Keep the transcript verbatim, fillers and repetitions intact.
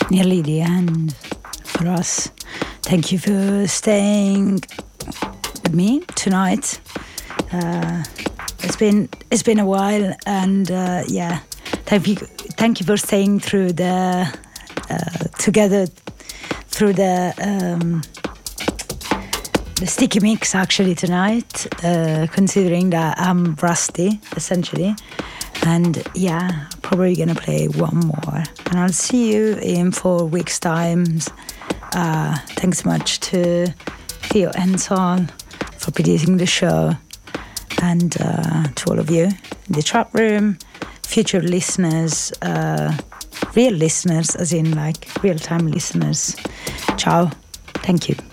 nearly the end for us. Thank you for staying with me tonight. Uh, it's been it's been a while, and uh, yeah, thank you thank you for staying through the uh, together through the um, the sticky mix actually tonight. Uh, considering that I'm rusty essentially, and yeah, probably gonna play one more, and I'll see you in four weeks' time. Uh, thanks much to Theo and Sol for producing the show, and uh, to all of you in the chat room, future listeners, uh, real listeners, as in like real-time listeners. Ciao. Thank you.